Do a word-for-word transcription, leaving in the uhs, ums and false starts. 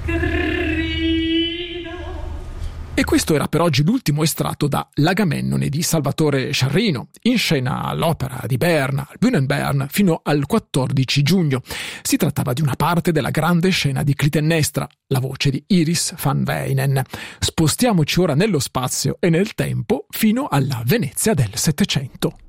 E questo era per oggi l'ultimo estratto da L'Agamennone di Salvatore Sciarrino, in scena all'Opera di Berna, al Bühnenbern, fino al quattordici giugno. Si trattava di una parte della grande scena di Clitennestra, la voce di Iris van Wijnen. Spostiamoci ora nello spazio e nel tempo fino alla Venezia del Settecento.